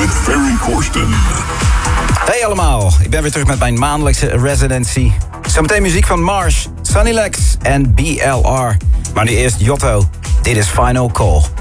met Ferry Corsten. Hey allemaal, ik ben weer terug met mijn maandelijkse residency. Zometeen muziek van Marsh, Sunny Lex en BLR. Maar nu eerst Jotto. Dit is Final Call.